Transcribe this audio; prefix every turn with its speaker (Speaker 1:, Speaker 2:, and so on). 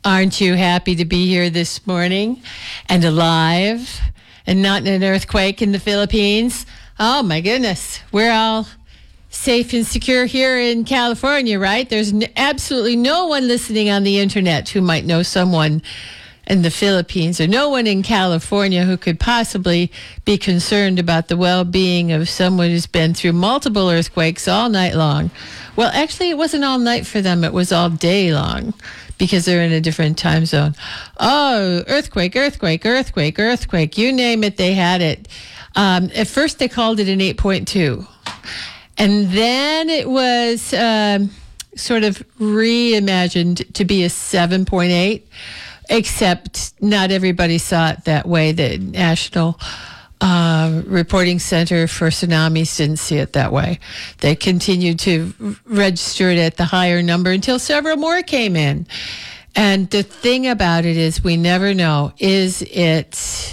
Speaker 1: Aren't you happy to be here this morning and alive and not in an earthquake in the Philippines? Oh my goodness. We're all safe and secure here in California, right? There's absolutely no one listening on the internet who might know someone in the Philippines or no one in California who could possibly be concerned about the well-being of someone who's been through multiple earthquakes all night long. Well, actually, it wasn't all night for them. It was all day long because they're in a different time zone. Oh, earthquake, earthquake, earthquake, earthquake. You name it, they had it. At first, they called it an 8.2. And then it was sort of reimagined to be a 7.8. Except not everybody saw it that way. The National Reporting Center for Tsunamis didn't see it that way. They continued to register it at the higher number until several more came in. And the thing about it is we never know. Is it